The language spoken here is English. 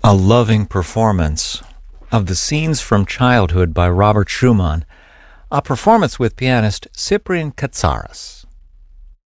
A loving performance of the Scenes from Childhood by Robert Schumann, a performance with pianist Cyprian Katsaras.